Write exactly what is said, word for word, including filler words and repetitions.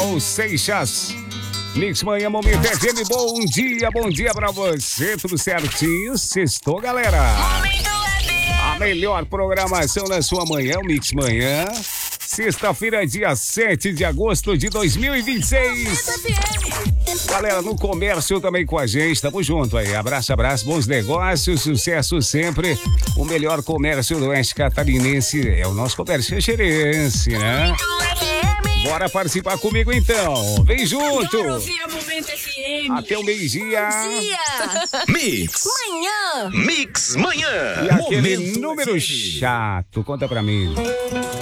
Raul Seixas. Mix Manhã, Momento F M, bom dia, bom dia pra você, tudo certinho? Sextou, galera. A melhor programação na sua manhã, o Mix Manhã. Sexta-feira, dia sete de agosto de dois mil e vinte e seis. Galera, no comércio também com a gente, tamo junto aí. Abraço, abraço, bons negócios, sucesso sempre. O melhor comércio do Oeste Catarinense é o nosso comércio xerense, né? Bora participar comigo então. Vem junto. Até o meio-dia. Mix Manhã. Mix Manhã. E aquele Momento número F M. chato, conta pra mim.